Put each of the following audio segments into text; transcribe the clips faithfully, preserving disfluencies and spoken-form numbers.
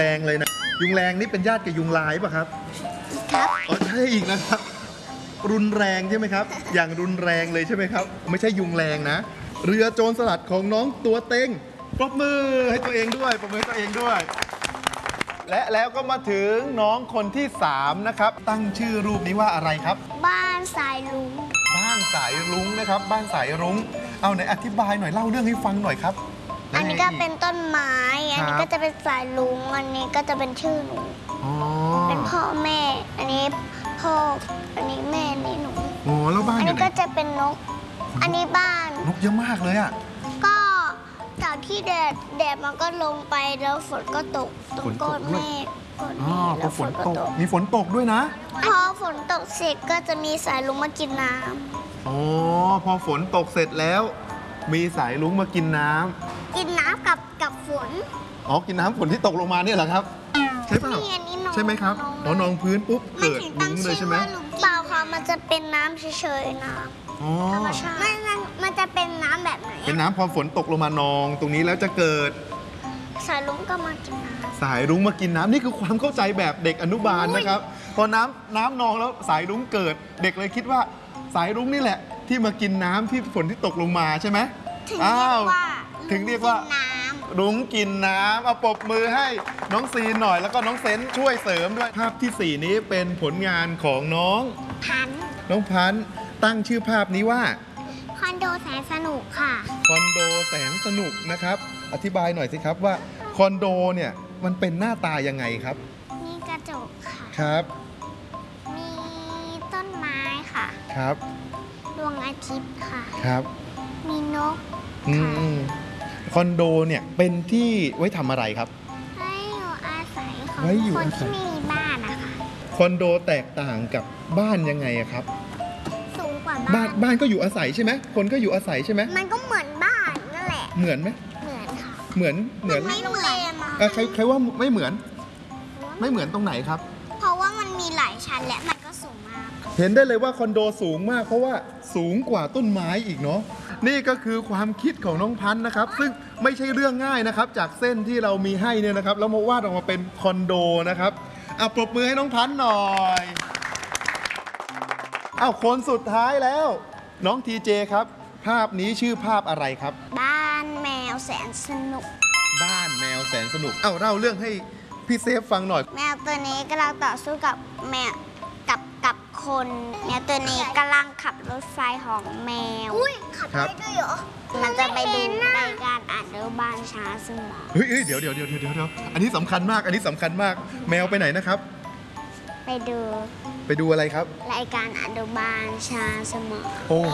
แรงเลยนะยุงแรงนี่เป็นญาติกับยุงลายป่ะครับครับอ๋อใช่อีกนะครับรุนแรงใช่ไหมครับอย่างรุนแรงเลยใช่ไหมครับไม่ใช่ยุงแรงนะเรือโจรสลัดของน้องตัวเต็งปรบมือให้ตัวเองด้วยปรบมือให้ตัวเองด้วยและแล้วก็มาถึงน้องคนที่สามนะครับตั้งชื่อรูปนี้ว่าอะไรครับบ้านสายลุงบ้านสายรุ้งนะครับบ้านสายรุ้งเอาไหนอธิบายหน่อยเล่าเรื่องให้ฟังหน่อยครับอันนี้ก็เป็นต้นไม้อันนี้ก็จะเป็นสายลุงอันนี้ก็จะเป็นชื่อหนูเป็นพ่อแม่อันนี้พ่ออันนี้แม่นี่หนูอ๋อแล้วบ้านอันนี้ก็จะเป็นนกอันนี้บ้านนกเยอะมากเลยอ่ะก็จากที่แดดแดดมันก็ลงไปแล้วฝนก็ตกตรงก้อนเมฆก้อนเมฆแล้วฝนก็ตกมีฝนตกด้วยนะพอฝนตกเสร็จก็จะมีสายลุงมากินน้ำอ๋อพอฝนตกเสร็จแล้วมีสายลุงมากินน้ำกินน้ำกับกับฝนอ๋อกินน้ำฝนที่ตกลงมาเนี่ยเหรอครับใช่ป่ะใช่ไหมครับอ๋อนองพื้นปุ๊บเกิดลุงเลยใช่ไหมเปล่าค่ะมันจะเป็นน้ำเฉยๆน้ำธรรมชาติมันมันจะเป็นน้ำแบบไหนเป็นน้ำพอฝนตกลงมานองตรงนี้แล้วจะเกิดสายลุงก็มากินน้ำสายรุ้งมากินน้ำนี่คือความเข้าใจแบบเด็กอนุบาลนะครับพอน้ำน้ำนองแล้วสายรุ้งเกิดเด็กเลยคิดว่าสายรุ้งนี่แหละที่มากินน้ำที่ฝนที่ตกลงมาใช่ไหมถึงเรียกว่าถึงเรียกว่ารุ้งกินน้ำเอาปรบมือให้น้องซีนหน่อยแล้วก็น้องเซนช่วยเสริมด้วยภาพที่สี่นี้เป็นผลงานของน้องพันน้องพันตั้งชื่อภาพนี้ว่าคอนโดแสนสนุกค่ะคอนโดแสนสนุกนะครับอธิบายหน่อยสิครับว่าคอนโดเนี่ยมันเป็นหน้าตายังไงครับมีกระจกค่ะครับมีต้นไม้ค่ะครับดวงอาทิตย์ค่ะครับมีนกค่ะคอนโดเนี่ยเป็นที่ไว้ทำอะไรครับไว้อยู่อาศัยของคนที่ไม่มีบ้านนะคะคอนโดแตกต่างกับบ้านยังไงครับสูงกว่าบ้านบ้านก็อยู่อาศัยใช่ไหมคนก็อยู่อาศัยใช่ไหมมันก็เหมือนบ้านนั่นแหละเหมือนไหมเหมือนค่ะเหมือนเหมือนไม่เหมือนอ่ะใครใครว่าไม่เหมือนไม่เหมือนตรงไหนครับเพราะว่ามันมีหลายชั้นและมันก็สูงมากเห็นได้เลยว่าคอนโดสูงมากเพราะว่าสูงกว่าต้นไม้อีกเนาะนี่ก็คือความคิดของน้องพันธ์นะครับซึ่งไม่ใช่เรื่องง่ายนะครับจากเส้นที่เรามีให้เนี่ยนะครับแล้วมาวาดออกมาเป็นคอนโดนะครับอ่ะปรบมือให้น้องพันธ์หน่อยอ้าวคนสุดท้ายแล้วน้องทีเจครับภาพนี้ชื่อภาพอะไรครับบ้านแมวแสนสนุกบ้านแมวแสนสนุกเอ้าเล่าเรื่องให้พี่เซฟฟังหน่อยแมวตัวนี้กำลังต่อสู้กับแมวกับกับคนแมวตัวนี้กำลังขับรถไฟของแมวอุ้ยขับได้ด้วยเหรอมันจะไปดูในการอ่านเรื่องบ้านช้าสมองเฮ้ยเดี๋ยวเดี๋ยวเดี๋ยวเดี๋ยวเดี๋ยวอันนี้สำคัญมากอันนี้สำคัญมากแมวไปไหนนะครับไปดูไปดูอะไรครับรายการอนุบาลชาสมองโอ้โห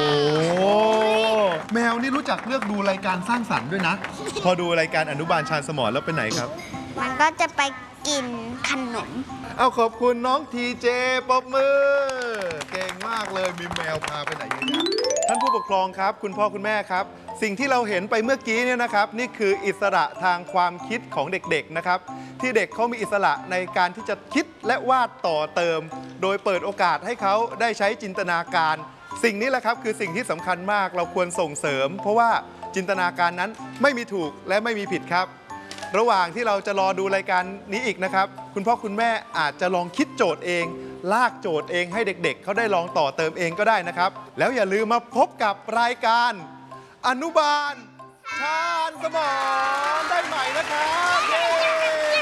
แมวนี่รู้จักเลือกดูรายการสร้างสรรค์ด้วยนะ พอดูรายการอนุบาลชาญสมรแล้วไปไหนครับมันก็จะไปกินขนมเอาขอบคุณน้องทีเจปรบมือเก่งมากเลยมีแมวพาไปไหนเยอะแยะท่านผู้ปกครองครับคุณพ่อคุณแม่ครับสิ่งที่เราเห็นไปเมื่อกี้เนี่ยนะครับนี่คืออิสระทางความคิดของเด็กๆนะครับที่เด็กเขามีอิสระในการที่จะคิดและวาดต่อเติมโดยเปิดโอกาสให้เขาได้ใช้จินตนาการสิ่งนี้แหละครับคือสิ่งที่สำคัญมากเราควรส่งเสริมเพราะว่าจินตนาการนั้นไม่มีถูกและไม่มีผิดครับระหว่างที่เราจะรอดูรายการนี้อีกนะครับคุณพ่อคุณแม่อาจจะลองคิดโจทย์เองลากโจทย์เองให้เด็กๆ เ, เขาได้ลองต่อเติมเองก็ได้นะครับแล้วอย่าลืมมาพบกับรายการอนุบาลชาญสมรได้ใหม่นะครับเย้